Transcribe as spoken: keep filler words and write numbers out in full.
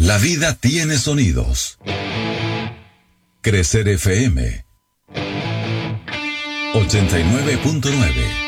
La vida tiene sonidos. Crecer F M ochenta y nueve punto nueve.